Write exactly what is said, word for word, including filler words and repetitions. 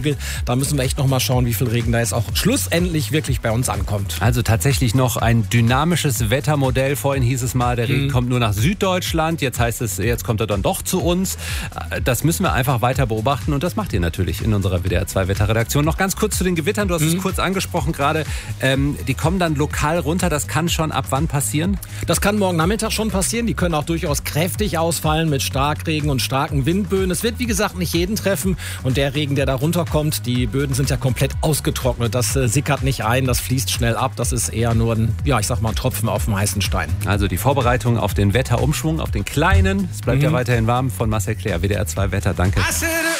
Südostseepegel. Da müssen wir echt noch mal schauen, wie viel Regen da jetzt auch schlussendlich wirklich bei uns ankommt. Also tatsächlich noch ein dynamisches Wettermodell. Vorhin hieß es mal, der Regen mhm. kommt nur nach Süddeutschland. Jetzt heißt es, jetzt kommt er dann doch zu uns. Das müssen wir einfach weiter beobachten und das macht ihr natürlich in unserer W D R zwei Wetterredaktion. Noch ganz kurz zu den Gewittern. Du hast mhm. es kurz angesprochen gerade. Ähm, die kommen dann lokal runter. Das kann schon ab wann passieren? Das kann morgen Nachmittag schon passieren. Die können auch durchaus kräftig ausfallen mit Starkregen und starken Windböen. Es wird, wie gesagt, nicht jeden treffen. Und der Regen, der da runterkommt, die Böden sind ja komplett ausgetrocknet. Das äh, sickert nicht ein, das fließt schnell ab. Das ist eher nur ein, ja, ich sag mal, ein Tropfen auf dem heißen Stein. Also die Vorbereitung auf den Wetterumschwung, auf den kleinen. Es bleibt mhm. ja weiterhin warm. Von Marcel Claire, W D R zwei Wetter. Danke.